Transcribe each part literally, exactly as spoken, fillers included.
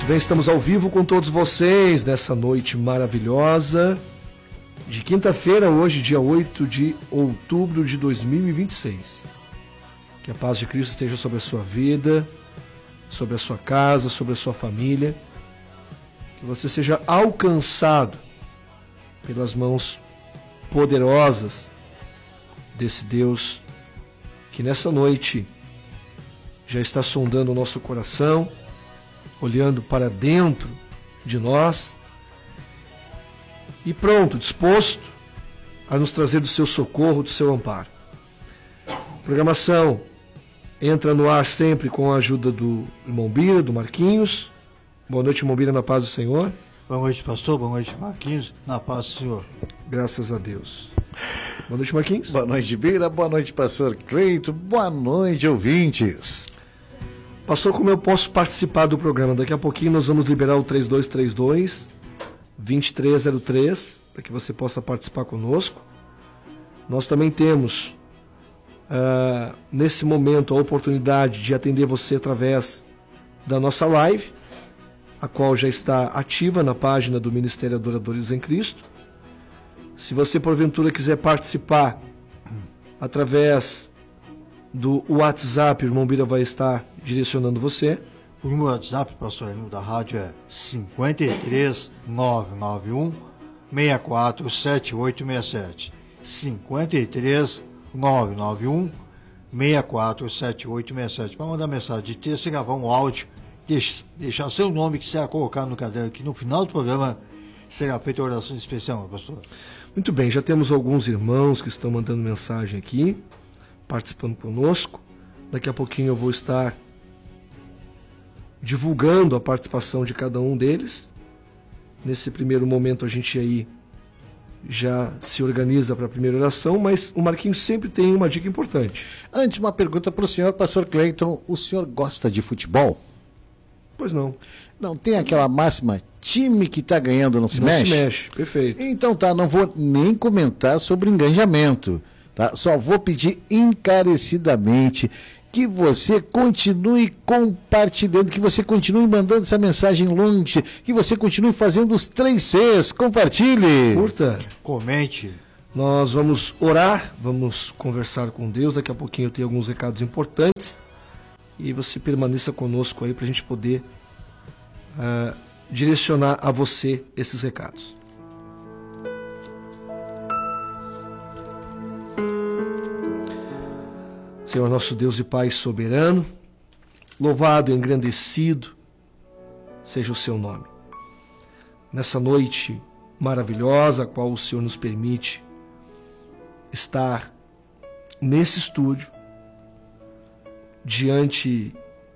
Bem, estamos ao vivo com todos vocês nessa noite maravilhosa de quinta-feira, hoje, dia oito de outubro de dois mil e vinte e seis. Que a paz de Cristo esteja sobre a sua vida, sobre a sua casa, sobre a sua família. Que você seja alcançado pelas mãos poderosas desse Deus que nessa noite já está sondando o nosso coração, olhando para dentro de nós e pronto, disposto a nos trazer do seu socorro, do seu amparo. A programação entra no ar sempre com a ajuda do irmão Bira, do Marquinhos. Boa noite, irmão Bira, na paz do Senhor. Boa noite, pastor. Boa noite, Marquinhos. Na paz do Senhor. Graças a Deus. Boa noite, Marquinhos. Boa noite, Bira. Boa noite, pastor Cleito. Boa noite, ouvintes. Pastor, como eu posso participar do programa? Daqui a pouquinho nós vamos liberar o três dois três dois, dois três zero três para que você possa participar conosco. Nós também temos, uh, nesse momento, a oportunidade de atender você através da nossa live, a qual já está ativa na página do Ministério Adoradores em Cristo. Se você, porventura, quiser participar através do WhatsApp, o irmão Bira vai estar direcionando você. O número do WhatsApp, pastor, o número da rádio é cinco três nove nove um seis quatro sete oito seis sete. cinco três nove nove um seis quatro sete oito seis sete. Para mandar mensagem de texto e gravar um áudio, deixa, deixar seu nome que será colocado no caderno, que no final do programa será feita a oração especial, pastor. Muito bem, já temos alguns irmãos que estão mandando mensagem aqui, participando conosco. Daqui a pouquinho eu vou estar divulgando a participação de cada um deles. Nesse primeiro momento a gente aí já se organiza para a primeira oração, mas o Marquinhos sempre tem uma dica importante. Antes, uma pergunta para o senhor, pastor Cleiton. O senhor gosta de futebol? Pois não. Não tem aquela máxima, time que está ganhando não se não mexe? Não se mexe, perfeito. Então tá, não vou nem comentar sobre engajamento. Tá? Só vou pedir encarecidamente que você continue compartilhando, que você continue mandando essa mensagem longe, que você continue fazendo os três Cs. Compartilhe. Curta. Comente. Nós vamos orar, vamos conversar com Deus. Daqui a pouquinho eu tenho alguns recados importantes. E você permaneça conosco aí para a gente poder uh, direcionar a você esses recados. Senhor nosso Deus e Pai soberano, louvado e engrandecido seja o seu nome. Nessa noite maravilhosa, a qual o Senhor nos permite estar nesse estúdio, diante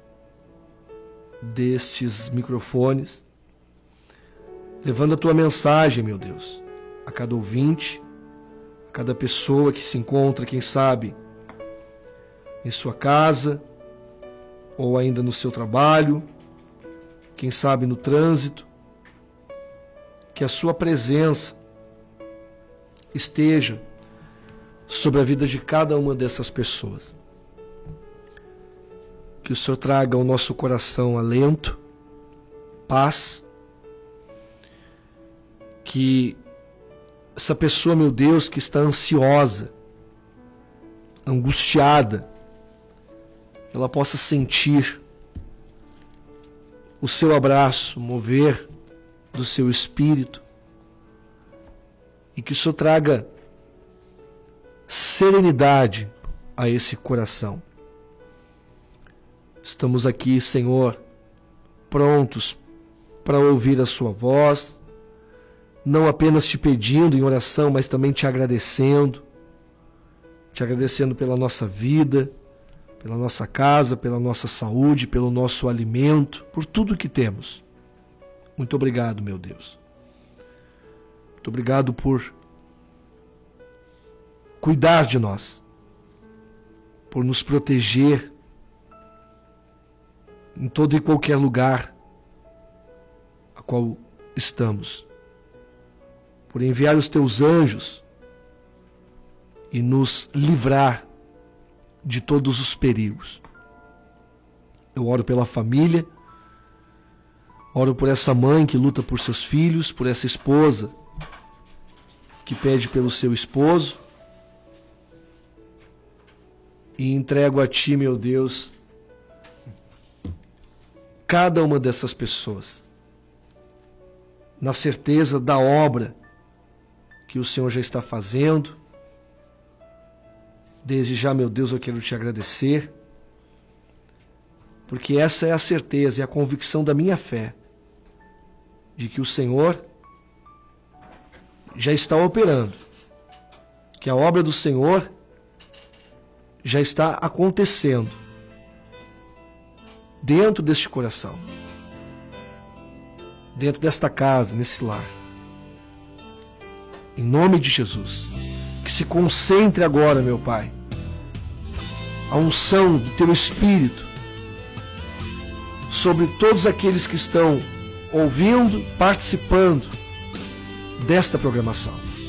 destes microfones, levando a tua mensagem, meu Deus, a cada ouvinte, a cada pessoa que se encontra, quem sabe, em sua casa, ou ainda no seu trabalho, quem sabe no trânsito, que a sua presença esteja sobre a vida de cada uma dessas pessoas. Que o Senhor traga ao nosso coração alento, paz, que essa pessoa, meu Deus, que está ansiosa, angustiada, ela possa sentir o seu abraço, mover do seu espírito, e que o Senhor traga serenidade a esse coração. Estamos aqui, Senhor, prontos para ouvir a sua voz, não apenas te pedindo em oração, mas também te agradecendo, te agradecendo pela nossa vida, pela nossa casa, pela nossa saúde, pelo nosso alimento, por tudo que temos. Muito obrigado, meu Deus. Muito obrigado por cuidar de nós, por nos proteger em todo e qualquer lugar a qual estamos, por enviar os teus anjos e nos livrar de todos os perigos. Eu oro pela família, Oro por essa mãe que luta por seus filhos, por essa esposa que pede pelo seu esposo. E entrego a Ti, meu Deus, cada uma dessas pessoas, na certeza da obra que o Senhor já está fazendo. Desde já, meu Deus, eu quero Te agradecer, porque essa é a certeza e a convicção da minha fé, de que o Senhor já está operando, que a obra do Senhor já está acontecendo dentro deste coração, dentro desta casa, nesse lar. Em nome de Jesus, que se concentre agora, meu Pai, a unção do Teu Espírito sobre todos aqueles que estão ouvindo, participando desta programação.